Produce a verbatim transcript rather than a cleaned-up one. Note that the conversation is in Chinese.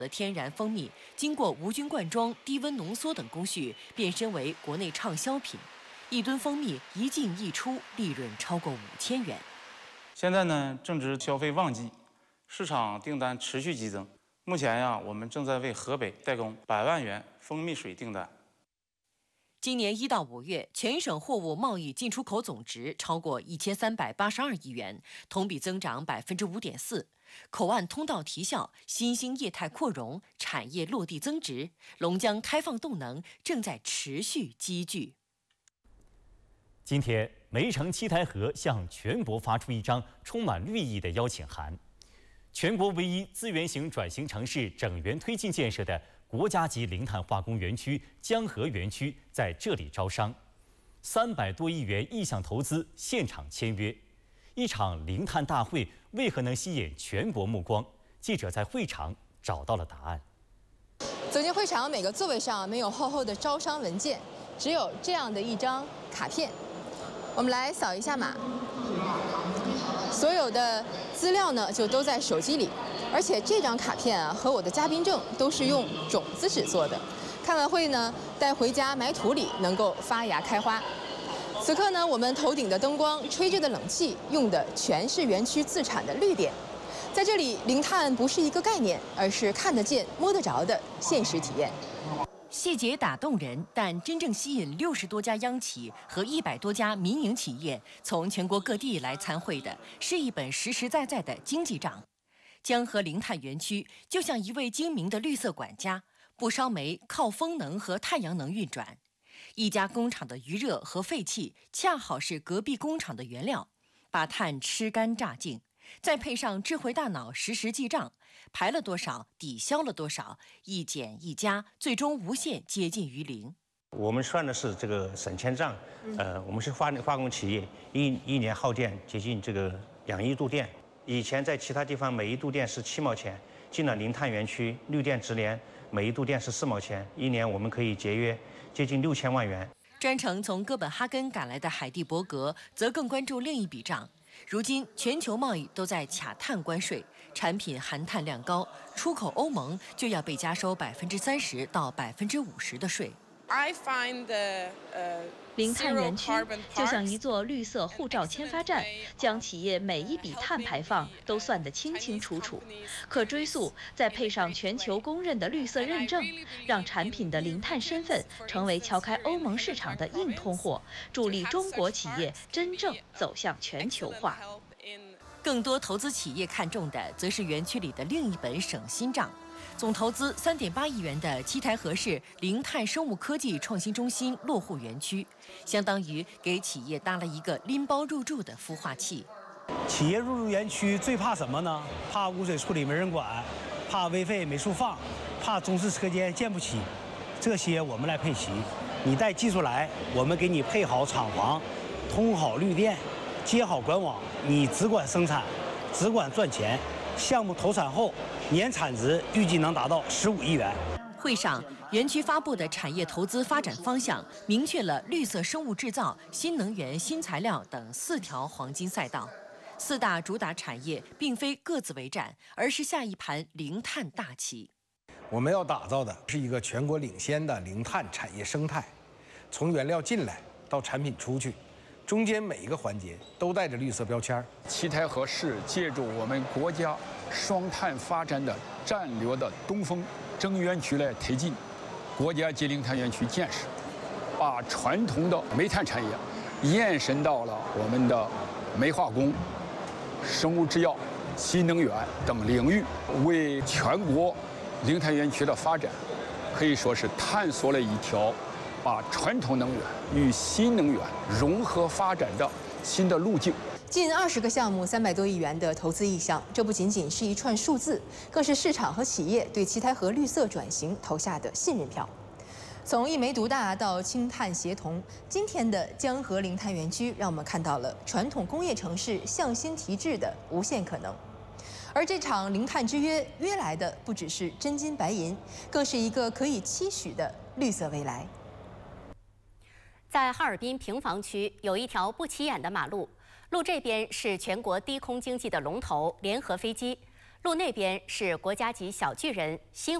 的天然蜂蜜，经过无菌灌装、低温浓缩等工序，变身为国内畅销品。一吨蜂蜜一进一出，利润超过五千元。 现在呢，正值消费旺季，市场订单持续激增。目前呀，我们正在为河北代工百万元蜂蜜水订单。 今年一到五月，全省货物贸易进出口总值超过一千三百八十二亿元，同比增长百分之五点四。口岸通道提效，新兴业态扩容，产业落地增值，龙江开放动能正在持续积聚。 今天，梅城七台河向全国发出一张充满绿意的邀请函，全国唯一资源型转型城市整员推进建设的 国家级零碳化工园区江河园区在这里招商，三百多亿元意向投资现场签约。一场零碳大会为何能吸引全国目光？记者在会场找到了答案。 走进会场，每个座位上没有厚厚的招商文件，只有这样的一张卡片。我们来扫一下码，所有的资料呢就都在手机里。 而且这张卡片啊和我的嘉宾证都是用种子纸做的，开完会呢带回家埋土里，能够发芽开花。此刻呢，我们头顶的灯光、吹着的冷气，用的全是园区自产的绿电。在这里，零碳不是一个概念，而是看得见、摸得着的现实体验。 细节打动人，但真正吸引六十多家央企和一百多家民营企业从全国各地来参会的，是一本实实在在的经济账。 江河零碳园区就像一位精明的绿色管家，不烧煤，靠风能和太阳能运转。一家工厂的余热和废气恰好是隔壁工厂的原料，把碳吃干榨净，再配上智慧大脑实时记账，排了多少，抵消了多少，一减一加，最终无限接近于零。 我们算的是这个省钱账，呃，我们是化化工企业，一一年耗电接近这个两亿度电。 以前在其他地方每一度电是七毛钱，进了零碳园区，绿电直连，每一度电是四毛钱，一年我们可以节约接近六千万元。 专程从哥本哈根赶来的海蒂伯格则更关注另一笔账。如今全球贸易都在卡碳关税，产品含碳量高，出口欧盟就要被加收百分之三十到百分之五十的税。 I find the, uh, 零碳园区就像一座绿色护照签发站，将企业每一笔碳排放都算得清清楚楚，可追溯，再配上全球公认的绿色认证，让产品的零碳身份成为敲开欧盟市场的硬通货，助力中国企业真正走向全球化。 更多投资企业看重的，则是园区里的另一本省心账。 总投资三点八亿元的七台河市零碳生物科技创新中心落户园区，相当于给企业搭了一个拎包入住的孵化器。 企业入驻园区最怕什么呢？怕污水处理没人管，怕危废没处放，怕中式车间建不起，这些我们来配齐。你带技术来，我们给你配好厂房，通好绿电，接好管网，你只管生产，只管赚钱。项目投产后， 年产值预计能达到十五亿元。 会上，园区发布的产业投资发展方向，明确了绿色生物制造、新能源、新材料等四条黄金赛道。四大主打产业并非各自为战，而是下一盘零碳大棋。 我们要打造的是一个全国领先的零碳产业生态，从原料进来到产品出去， 中间每一个环节都带着绿色标签。 七台河市借助我们国家双碳发展的战略的东风整园区来推进国家级零碳园区建设，把传统的煤炭产业延伸到了我们的煤化工、生物制药、新能源等领域，为全国零碳园区的发展可以说是探索了一条 把传统能源与新能源融合发展的新的路径。 近二十个项目，三百多亿元的投资意向，这不仅仅是一串数字，更是市场和企业对七台河绿色转型投下的信任票。从一煤独大到氢碳协同，今天的江河零碳园区让我们看到了传统工业城市向新提质的无限可能。而这场零碳之约约来的不只是真金白银，更是一个可以期许的绿色未来。 在哈尔滨平房区有一条不起眼的马路，路这边是全国低空经济的龙头联合飞机， 路那边是国家级小巨人新。